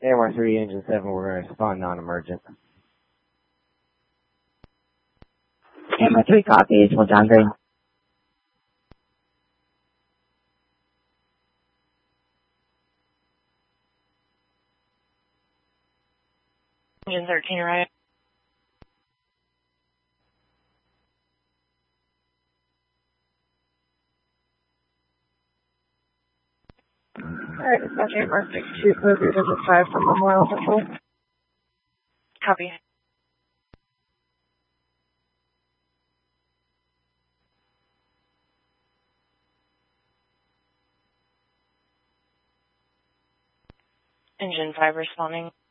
AMR 3, Engine 7, we're going to respond non-emergent. AMR 3 copies, we'll downgrade. Engine 13, right? Alright, dispatch AMR 62, close your visit 5 from Memorial Central. Copy. Engine 5 responding.